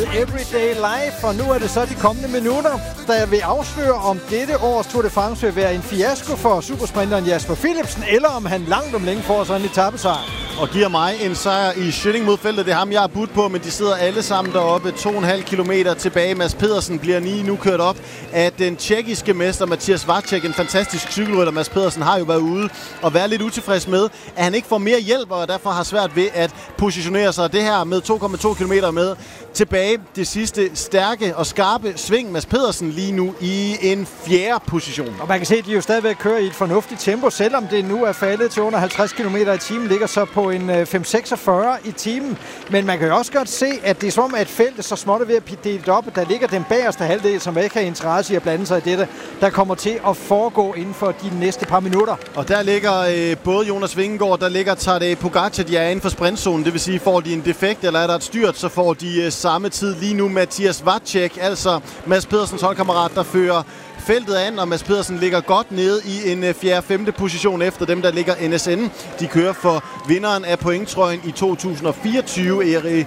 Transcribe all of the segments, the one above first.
Everyday Life, og nu er det så de kommende minutter, der vil afsløre, om dette års Tour de France vil være en fiasko for supersprinteren Jasper Philipsen, eller om han langt om længe får sådan en etapesejr. Og giver mig en sejr i Schønning mod feltet. Det er ham, jeg har budt på, men de sidder alle sammen deroppe. 2,5 kilometer tilbage. Mads Pedersen bliver lige nu kørt op af den tjekkiske mester Mathias Vacek. En fantastisk cykelrytter. Mads Pedersen har jo været ude og været lidt utilfreds med, at han ikke får mere hjælp, og derfor har svært ved at positionere sig. Det her med 2,2 kilometer med tilbage. Det sidste stærke og skarpe sving. Mads Pedersen lige nu i en 4. position. Og man kan se, at de jo stadigvæk kører i et fornuftigt tempo, selvom det nu er faldet til under 50 km i timen. Ligger så på en 5,46 i timen. Men man kan jo også godt se, at det er som om, at feltet så småt er ved at blive delt op. Der ligger den bagerste halvdel, som ikke har interesse i at blande sig i dette, der kommer til at foregå inden for de næste par minutter. Og der ligger både Jonas Vingegaard, der ligger Tadej Pogačar, de er inden for sprintzonen. Det vil sige, får de en defekt, eller er der et styrt, så får de samme tid lige nu. Mathias Vacek, altså Mads Pedersens holdkammerat, der fører feltet an, og Mads Pedersen ligger godt nede i en 4. 5. position efter dem, der ligger NSN. De kører for vinderen af pointtrøjen i 2024,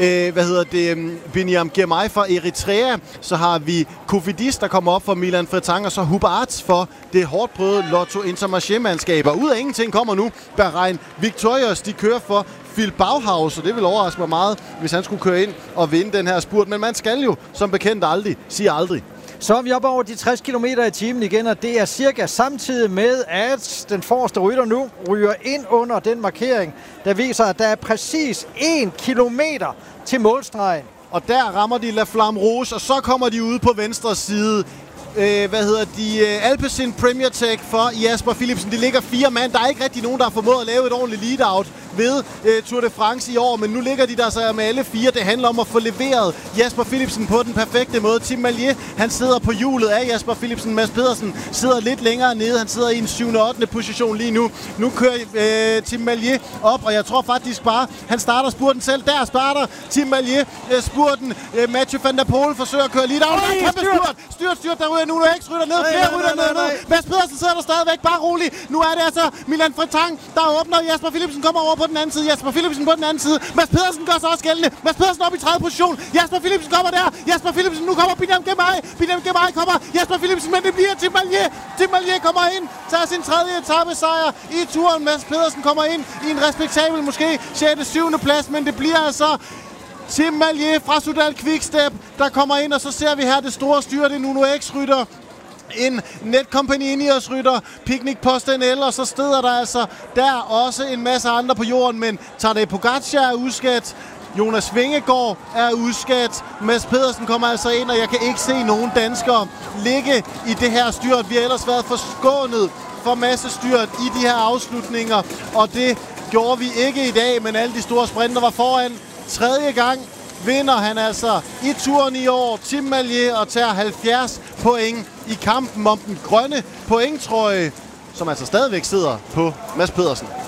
Biniam Girmay fra Eritrea. Så har vi Kofidis, der kommer op for Milan Fretang, og så Hubert for det hårdt prøvede Lotto Intermarché-mandskab. Og ud af ingenting kommer nu Bahrain Victorious. De kører for Phil Bauhaus, og det vil overraske mig meget, hvis han skulle køre ind og vinde den her spurt. Men man skal jo, som bekendt, aldrig sige aldrig. Så er vi oppe over de 60 km i timen igen, og det er cirka samtidig med, at den forreste rytter nu ryger ind under den markering, der viser, at der er præcis 1 kilometer til målstregen. Og der rammer de La Flamme Rouge, og så kommer de ud på venstre side. Alpecin Premier Tech for Jasper Philipsen. De ligger 4 mand. Der er ikke rigtig nogen, der har formået at lave et ordentligt lead-out ved Tour de France i år, men nu ligger de der så med alle 4. Det handler om at få leveret Jasper Philipsen på den perfekte måde. Tim Mallier, han sidder på hjulet af Jasper Philipsen. Mads Pedersen sidder lidt længere nede. Han sidder i en 7. og 8. position lige nu. Nu kører Tim Mallier op, og jeg tror faktisk bare, han starter spurten selv. Der starter Tim Mallier spurten. Mathieu van der Poel forsøger at køre lead-out. Styrt, der ryger nu ikke rytter ned. Flere rytter ned nu. Mads Pedersen sidder der stadigvæk, bare rolig. Nu er det altså Milan Fretang, der åbner. Jasper Philipsen kommer over på den anden side. Jasper Philipsen på den anden side. Mads Pedersen gør sig også gældende. Mads Pedersen op i 30. position. Jasper Philipsen kommer der. Jasper Philipsen, nu kommer Biniam Girmay. Biniam Girmay kommer. Jasper Philipsen, men det bliver Tim Mallier. Tim Mallier kommer ind, tager sin 3. etapesejr i turen. Mads Pedersen kommer ind i en respektabel, måske 6. 7. plads, men det bliver altså Tim Mallier fra Soudal Quickstep, der kommer ind, og så ser vi her det store styre, det er Uno X-rytter. En Netcompany Ineos-rytter, Picnic Post NL, og så steder der altså der også en masse andre på jorden, men Tadej Pogačar er udskadt, Jonas Vingegaard er udskadt, Mads Pedersen kommer altså ind, og jeg kan ikke se nogen danskere ligge i det her styrt. Vi har ellers været forskånet for masse styrt i de her afslutninger, og det gjorde vi ikke i dag, men alle de store sprinter var foran. 3. gang vinder han altså i turen i år, Tim Mallier, og tager 70 point i kampen om den grønne pointtrøje, som altså stadigvæk sidder på Mads Pedersen.